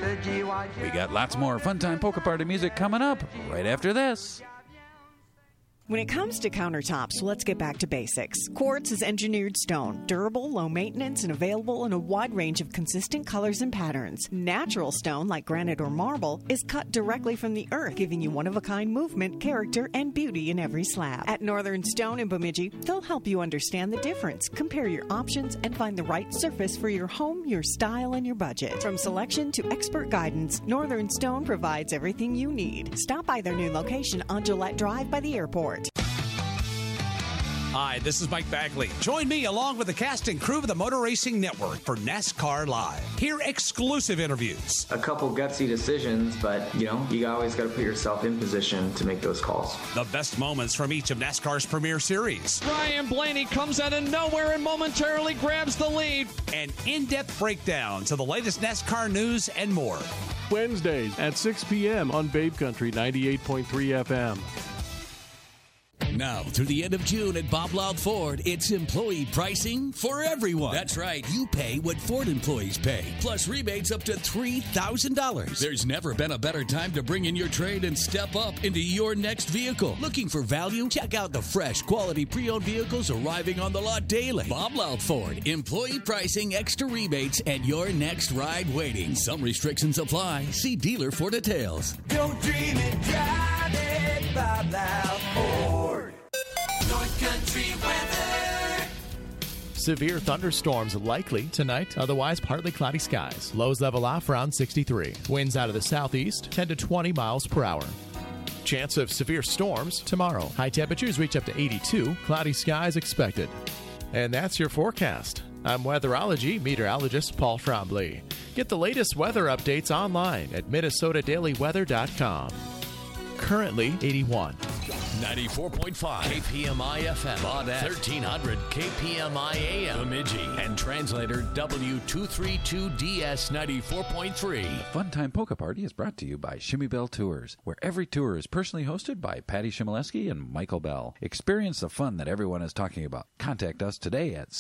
We got lots more Fun Time Polka Party music coming up right after this. When it comes to countertops, let's get back to basics. Quartz is engineered stone, durable, low maintenance, and available in a wide range of consistent colors and patterns. Natural stone, like granite or marble, is cut directly from the earth, giving you one-of-a-kind movement, character, and beauty in every slab. At Northern Stone in Bemidji, they'll help you understand the difference, compare your options, and find the right surface for your home, your style, and your budget. From selection to expert guidance, Northern Stone provides everything you need. Stop by their new location on Gillette Drive by the airport. Hi, this is Mike Bagley. Join me along with the cast and crew of the Motor Racing Network for NASCAR Live. Hear exclusive interviews. A couple gutsy decisions, but, you always got to put yourself in position to make those calls. The best moments from each of NASCAR's premier series. Ryan Blaney comes out of nowhere and momentarily grabs the lead. And in-depth breakdowns of the latest NASCAR news and more. Wednesdays at 6 p.m. on Babe Country 98.3 FM. Now, through the end of June at Bob Loud Ford, it's employee pricing for everyone. That's right. You pay what Ford employees pay, plus rebates up to $3,000. There's never been a better time to bring in your trade and step up into your next vehicle. Looking for value? Check out the fresh, quality pre-owned vehicles arriving on the lot daily. Bob Loud Ford. Employee pricing, extra rebates, and your next ride waiting. Some restrictions apply. See dealer for details. Don't dream it, drive it, Bob Loud Ford. North Country weather. Severe thunderstorms likely tonight, otherwise partly cloudy skies. Lows level off around 63. Winds out of the southeast, 10 to 20 miles per hour. Chance of severe storms tomorrow. High temperatures reach up to 82. Cloudy skies expected. And that's your forecast. I'm weatherology meteorologist Paul Trombley. Get the latest weather updates online at MinnesotaDailyWeather.com. Currently 81. 94.5 KPMI FM, Baudette, 1300 KPMI AM, Bemidji, and translator W232DS 94.3. Fun Time Polka Party is brought to you by Shimmy Bell Tours, where every tour is personally hosted by Patty Shimoleski and Michael Bell. Experience the fun that everyone is talking about. Contact us today at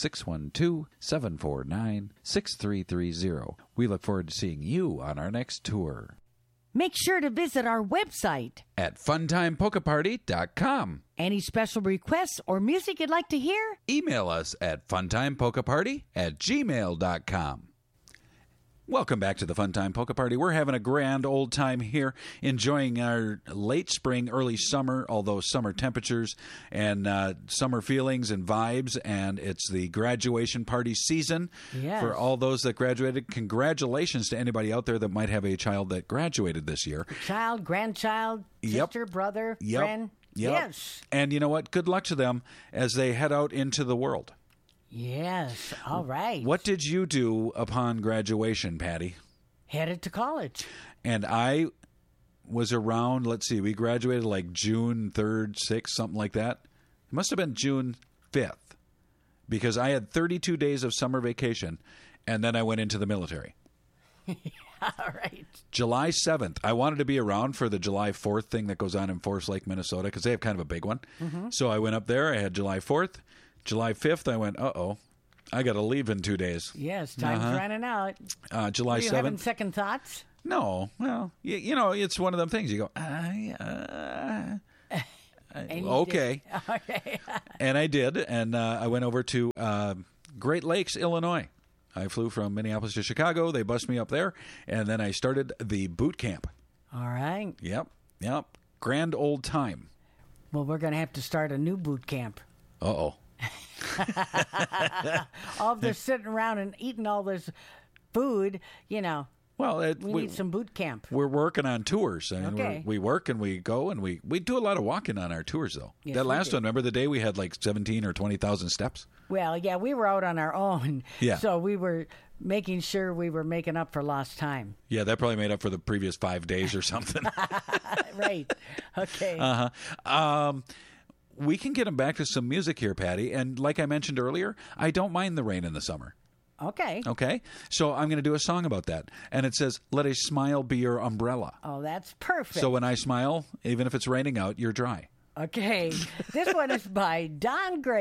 612-749-6330. We look forward to seeing you on our next tour. Make sure to visit our website at funtimepolkaparty.com. Any special requests or music you'd like to hear? Email us at funtimepolkaparty@gmail.com. Welcome back to the Fun Time Polka Party. We're having a grand old time here, enjoying our late spring, early summer, although summer temperatures and summer feelings and vibes, and it's the graduation party season. Yes. For all those that graduated. Congratulations to anybody out there that might have a child that graduated this year. Child, grandchild, sister, brother, friend. Yep. Yes. And you know what? Good luck to them as they head out into the world. Yes, all right. What did you do upon graduation, Patty? Headed to college. And I was around, let's see, we graduated like June 3rd, 6th, something like that. It must have been June 5th because I had 32 days of summer vacation, and then I went into the military. All right. July 7th. I wanted to be around for the July 4th thing that goes on in Forest Lake, Minnesota, because they have kind of a big one. Mm-hmm. So I went up there. I had July 4th. July 5th, I went, I got to leave in 2 days. Yes, time's running out. July 7th. Are you having second thoughts? No. Well, it's one of them things. You go, okay. Okay. And I did, and I went over to Great Lakes, Illinois. I flew from Minneapolis to Chicago. They bussed me up there, and then I started the boot camp. All right. Yep. Grand old time. Well, we're going to have to start a new boot camp. Uh-oh. All of this sitting around and eating all this food, Well, we need some boot camp. We're working on tours. I mean, okay. We work and we go and we do a lot of walking on our tours, though. Yes, that last one, remember the day we had like 17 or 20,000 steps? Well, yeah, we were out on our own. Yeah. So we were making sure we were making up for lost time. Yeah, that probably made up for the previous 5 days or something. Right. Okay. Uh-huh. We can get them back to some music here, Patty. And like I mentioned earlier, I don't mind the rain in the summer. Okay. Okay? So I'm going to do a song about that. And it says, let a smile be your umbrella. Oh, that's perfect. So when I smile, even if it's raining out, you're dry. Okay. This one is by Don Gray.